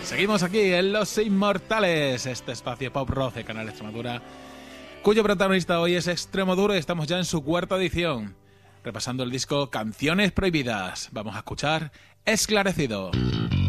Seguimos aquí en Los Inmortales, este espacio pop rock de Canal Extremadura, cuyo protagonista hoy es Extremoduro y estamos ya en su cuarta edición, repasando el disco Canciones Prohibidas. Vamos a escuchar Esclarecido.